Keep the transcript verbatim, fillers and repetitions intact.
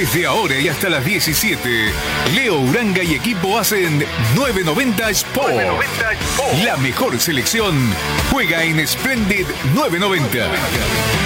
Desde ahora y hasta las diecisiete, Leo Uranga y equipo hacen novecientos noventa Sport. La mejor selección juega en Splendid novecientos noventa.